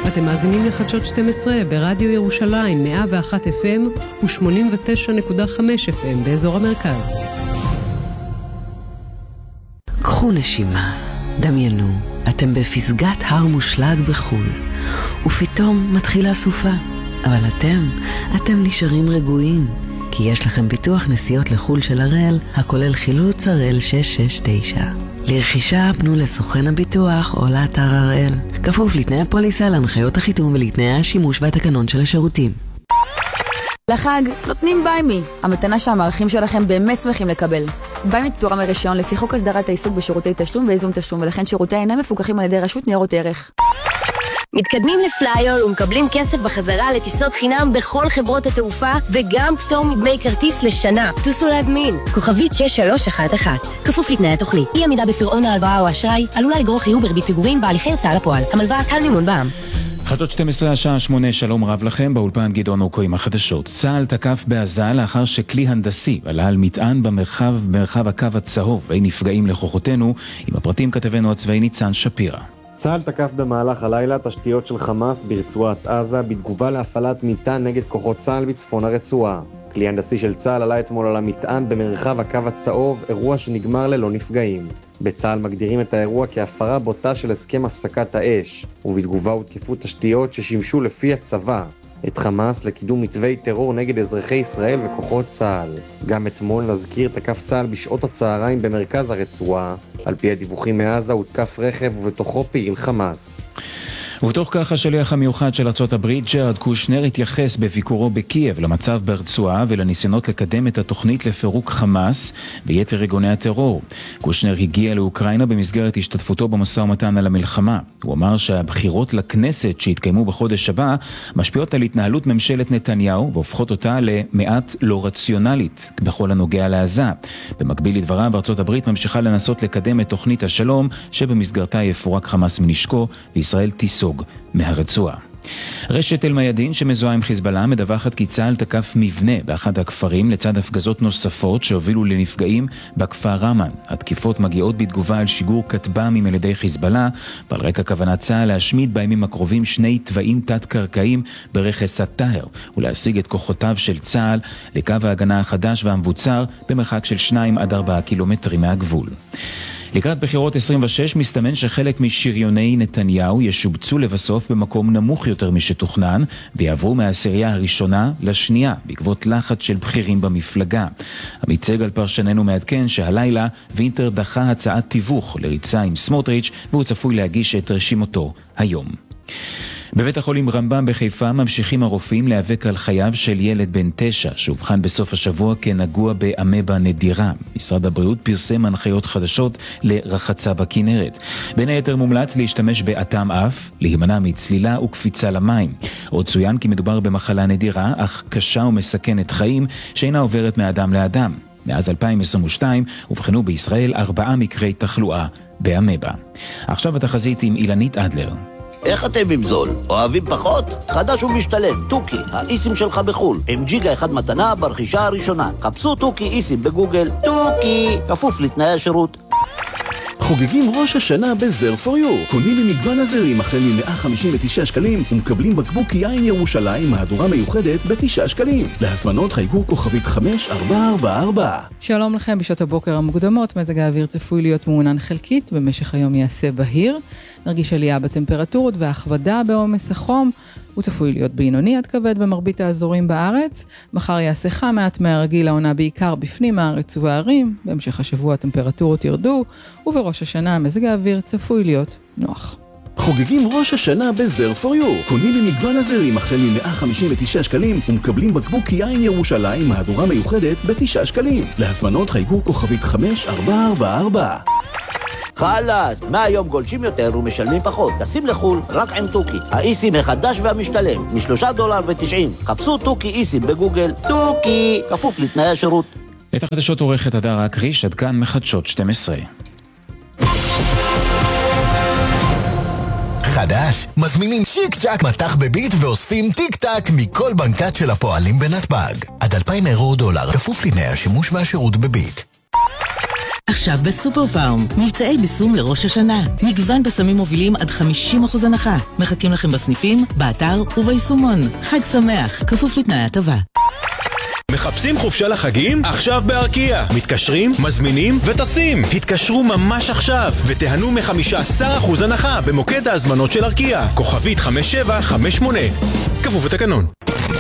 אתם מאזינים לחדשות 12 ברדיו ירושלים 101 FM ו-89.5 FM באזור המרכז. קחו נשימה, דמיינו, אתם בפסגת הר מושלג בחול, ופתאום מתחילה סופה, אבל אתם נשארים רגועים, כי יש לכם ביטוח נסיעות לחול של הראל, הכולל חילוץ הראל 669. לרכישה פנו לסוכן הביטוח או לאתר הראל, כפוף לתנאי הפוליסה, להנחיות החיתום ולתנאי השימוש והתקנון של השירותים. לחג נותנים ביימי, המתנה שהמערכים שלכם באמת שמחים לקבל. ביימי פטורה מרישיון לפי חוק הסדרת העיסוק בשירותי תשלום וייזום תשלום, ולכן שירותיה אינם מפוקחים על ידי רשות ניירות ערך. מתקדמים לפלייול ומקבלים כסף בחזרה לטיסות חינם בכל חברות התעופה, וגם פטור מדמי כרטיס לשנה. טוסו להזמין, כוכבית 6311. כפוף לתנאי התוכנית. אי עמידה בפירעון ההלוואה או אשראי עלולה לגרור חיוב בריבית פיגורים בהליכי הוצאה לפועל. המלווה קל מימון בע"מ. חדשות 12 השעה 8, שלום רב לכם, באולפן גדעון אוקו עם החדשות. צה"ל תקף בעזה לאחר שכלי הנדסי עלה על מטען במרחב הקו הצהוב, ואין נפגעים לכוחותינו. עם הפרטים כתבנו הצבאי ניצן שפירא. צה"ל תקף במהלך הלילה תשתיות של חמאס ברצועת עזה בתגובה להפעלת מטען נגד כוחות צה"ל בצפון הרצועה. כלי הנדסי של צה"ל עלה אתמול על המטען במרחב הקו הצהוב, אירוע שנגמר ללא נפגעים. בצה"ל מגדירים את האירוע כהפרה בוטה של הסכם הפסקת האש, ובתגובה הותקפו תשתיות ששימשו לפי הצבא את חמאס לקידום מתווי טרור נגד אזרחי ישראל וכוחות צה"ל. גם אתמול, נזכיר, תקף צה"ל בשעות הצהריים במרכז הרצועה. על פי הדיווחים מעזה הותקף רכב ובתוכו פעיל חמאס. ובתוך כך השליח המיוחד של ארצות הברית ג'רד קושנר התייחס בביקורו בקייב למצב ברצועה ולניסיונות לקדם את התוכנית לפירוק חמאס ויתר ארגוני הטרור. קושנר הגיע לאוקראינה במסגרת השתתפותו במשא ומתן על המלחמה. הוא אמר שהבחירות לכנסת שהתקיימו בחודש הבא משפיעות על התנהלות ממשלת נתניהו והופכות אותה למעט לא רציונלית בכל הנוגע לעזה. במקביל לדבריו, ארצות הברית ממשיכה לנסות לקדם את תוכנית השלום שבמסגרתה יפורק חמאס מנשקו וישראל תיסוג מהרצועה. רשת אל-מיאדין שמזוהה עם חיזבאללה מדווחת כי צה"ל תקף מבנה באחד הכפרים לצד הפגזות נוספות שהובילו לנפגעים בכפר רמן. התקיפות מגיעות בתגובה על שיגור כטב"מים על ידי חיזבאללה, ועל רקע כוונת צה"ל להשמיד בימים הקרובים 2 תוואים תת-קרקעיים ברכס הטהר ולהשיג את כוחותיו של צה"ל לקו ההגנה החדש והמבוצר במרחק של 2 עד 4 קילומטרים מהגבול. לקראת בחירות 26 מסתמן שחלק משריוני נתניהו ישובצו לבסוף במקום נמוך יותר משתוכנן ויעברו מהעשירייה הראשונה לשנייה בעקבות לחץ של בכירים במפלגה. עמית סגל פרשננו מעדכן שהלילה וינטר דחה הצעת תיווך לריצה עם סמוטריץ' והוא צפוי להגיש את רשימתו היום. בבית החולים רמב"ם בחיפה ממשיכים הרופאים להיאבק על חייו של ילד בן 9 שהובחן בסוף השבוע כנגוע באמבה נדירה. משרד הבריאות פרסם הנחיות חדשות לרחצה בכנרת. בין היתר מומלץ להשתמש באטם אף, להימנע מצלילה וקפיצה למים. עוד צוין כי מדובר במחלה נדירה אך קשה ומסכנת חיים שאינה עוברת מאדם לאדם. מאז 2022 הובחנו בישראל 4 מקרי תחלואה באמבה. עכשיו התחזית עם אילנית אדלר. איך אתם עם זול? אוהבים פחות? חדש ומשתלם, טוקי, האיסים שלך בחול. עם ג'יגה 1 מתנה ברכישה הראשונה. חפשו טוקי איסים בגוגל. טוקי! כפוף לתנאי השירות. חוגגים ראש השנה בזר פור יו. קונים במגוון הזרים החל מ-159 שקלים ומקבלים בקבוק יין ירושלים מהדורה מיוחדת ב9 שקלים. להזמנות חייגו כוכבית 5444. שלום לכם, בשעות הבוקר המוקדמות מזג האוויר צפוי להיות מעונן חלקית, במשך היום יעשה בהיר. נרגיש עלייה בטמפרטורות והכבדה בעומס החום, הוא צפוי להיות בינוני עד כבד במרבית האזורים בארץ. מחר יעשה חם מעט מהרגיל, העונה בעיקר בפנים הארץ ובערים. בהמשך השבוע הטמפרטורות ירדו, ובראש השנה מזג האוויר צפוי להיות נוח. חוגגים ראש השנה בזר פור יו. קונים במגוון הזרים החל מ-159 שקלים ומקבלים בקבוק יין ירושלים מהדורה מיוחדת ב9 שקלים. להזמנות חייגו כוכבית 5444. חלאס, מהיום גולשים יותר ומשלמים פחות. טסים לחול רק עם טוקי. האיסים החדש והמשתלם, $3.90. חפשו טוקי איסים בגוגל. טוקי! כפוף לתנאי השירות. את החדשות עורכת הדר הקריש, עד כאן מחדשות 12. חדש, מזמינים צ'יק צ'ק מתח בביט ואוספים טיק טק מכל בנקת של הפועלים בנתב"ג. עד $2,000 כפוף לתנאי השימוש והשירות בביט. עכשיו בסופר פארם, מבצעי ביסום לראש השנה. מגוון בסמים מובילים עד 50% הנחה. מחכים לכם בסניפים, באתר וביישומון. חג שמח, כפוף לתנאי הטבה. מחפשים חופשה לחגים? עכשיו בארקיע. מתקשרים, מזמינים וטסים. התקשרו ממש עכשיו ותיהנו מ-15% הנחה במוקד ההזמנות של ארקיע. כוכבית 5758. כפוף לתקנון.